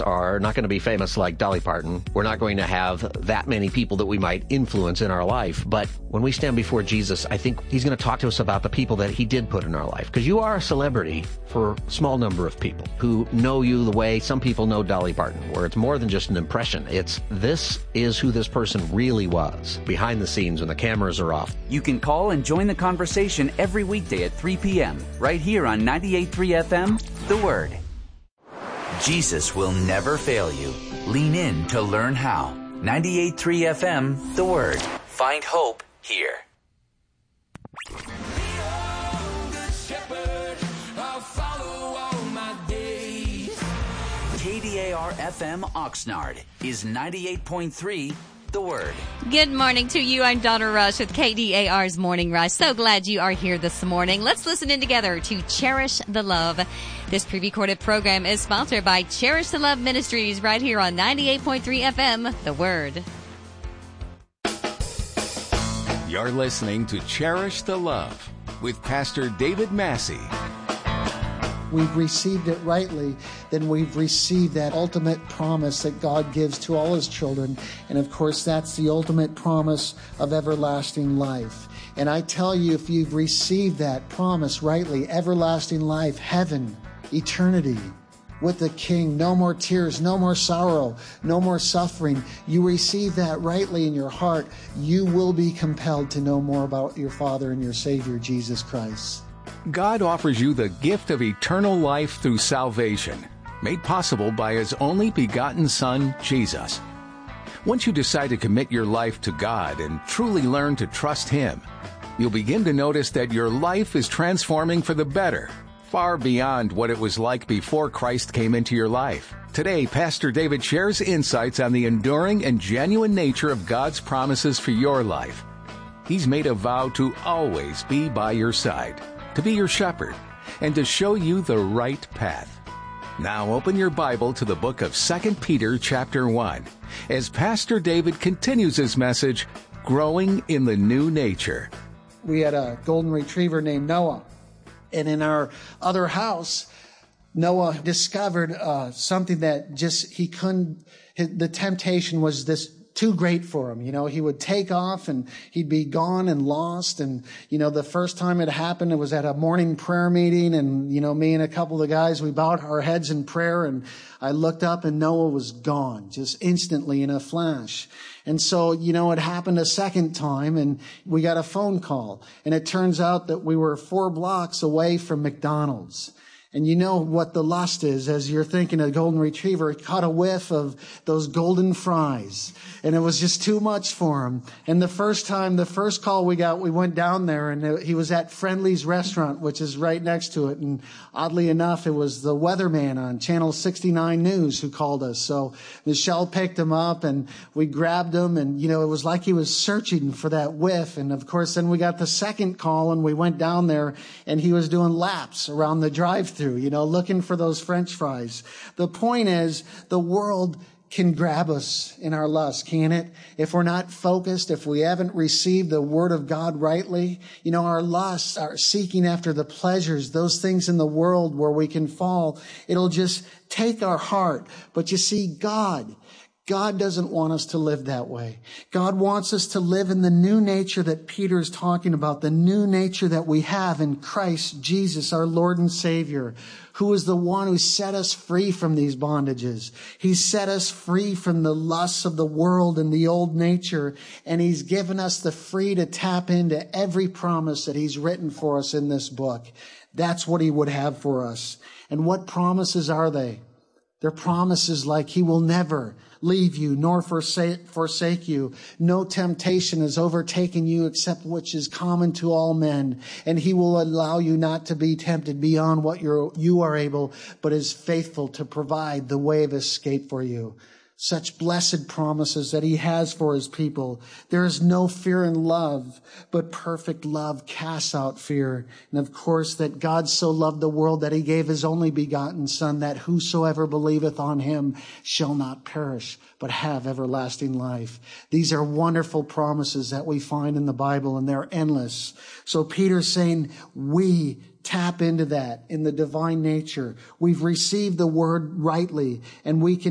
us are not going to be famous like Dolly Parton. We're not going to have that many people that we might influence in our life. But when we stand before Jesus, I think he's going to talk to us about the people that he did put in our life. Because you are a celebrity for a small number of people who know you the way some people know Dolly Parton, where it's more than just an impression. This is who this person really was behind the scenes when the cameras are off. You can call and join the conversation every weekday at 3 p.m. right here on 98.3 FM, The Word. Jesus will never fail you. Lean in to learn how. 98.3 FM, The Word. Find hope here. KDAR FM Oxnard is 98.3 The Word. Good morning to you. I'm Donna Rush with KDAR's Morning Rush. So glad you are here this morning. Let's listen in together to Cherish the Love. This pre-recorded program is sponsored by Cherish the Love Ministries right here on 98.3 FM, The Word. You're listening to Cherish the Love with Pastor David Massey. We've received it rightly, then we've received that ultimate promise that God gives to all his children. And of course, that's the ultimate promise of everlasting life. And I tell you, if you've received that promise rightly, everlasting life, heaven, eternity with the King, no more tears, no more sorrow, no more suffering. You receive that rightly in your heart, you will be compelled to know more about your Father and your Savior, Jesus Christ. God offers you the gift of eternal life through salvation, made possible by his only begotten Son, Jesus. Once you decide to commit your life to God and truly learn to trust him, you'll begin to notice that your life is transforming for the better, far beyond what it was like before Christ came into your life. Today, Pastor David shares insights on the enduring and genuine nature of God's promises for your life. He's made a vow to always be by your side, to be your shepherd, and to show you the right path. Now open your Bible to the book of 2 Peter chapter 1, as Pastor David continues his message, Growing in the New Nature. We had a golden retriever named Noah, and in our other house, Noah discovered something that just he couldn't, the temptation was this too great for him. You know, he would take off and he'd be gone and lost. And, you know, the first time it happened, it was at a morning prayer meeting. And, you know, me and a couple of the guys, we bowed our heads in prayer. And I looked up and Noah was gone just instantly in a flash. And so, you know, it happened a second time and we got a phone call. And it turns out that we were 4 blocks away from McDonald's. And you know what the lust is as you're thinking of golden retriever. He caught a whiff of those golden fries. And it was just too much for him. And the first call we got, we went down there and he was at Friendly's restaurant, which is right next to it. And oddly enough, it was the weatherman on Channel 69 News who called us. So Michelle picked him up and we grabbed him. And, you know, it was like he was searching for that whiff. And of course, then we got the second call and we went down there and he was doing laps around the drive-thru, you know, looking for those French fries. The point is, the world can grab us in our lust, can it? If we're not focused, if we haven't received the Word of God rightly, you know, our lusts are seeking after the pleasures, those things in the world where we can fall. It'll just take our heart. But you see, God doesn't want us to live that way. God wants us to live in the new nature that Peter is talking about, the new nature that we have in Christ Jesus, our Lord and Savior, who is the one who set us free from these bondages. He set us free from the lusts of the world and the old nature, and he's given us the free to tap into every promise that he's written for us in this book. That's what he would have for us. And what promises are they? They're promises like he will never leave you nor forsake you. No temptation has overtaken you except which is common to all men. And he will allow you not to be tempted beyond what you are able, but is faithful to provide the way of escape for you. Such blessed promises that he has for his people. There is no fear in love, but perfect love casts out fear. And of course, that God so loved the world that he gave his only begotten Son, that whosoever believeth on him shall not perish, but have everlasting life. These are wonderful promises that we find in the Bible, and they're endless. So Peter's saying, we tap into that in the divine nature. We've received the word rightly, and we can